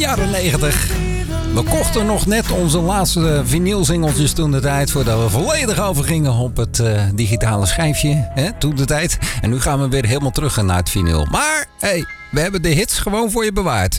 jaren 90. We kochten nog net onze laatste vinylsingeltjes toen de tijd, voordat we volledig overgingen op het digitale schijfje, hè, toen de tijd. En nu gaan we weer helemaal terug naar het vinyl. Maar hey, we hebben de hits gewoon voor je bewaard.